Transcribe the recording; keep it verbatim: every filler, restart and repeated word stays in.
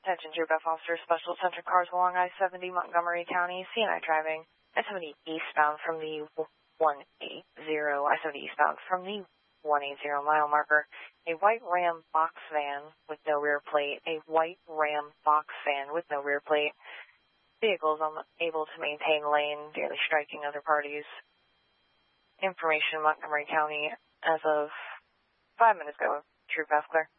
Attention Troop F Officer Special Center cars along I seventy Montgomery County, C N I driving I seventy eastbound from the one eighty, I seventy eastbound from the one eighty mile marker. A white Ram box van with no rear plate. A white Ram box van with no rear plate. Vehicles unable to maintain lane, daily striking other parties. Information Montgomery County as of five minutes ago. Troop F clear.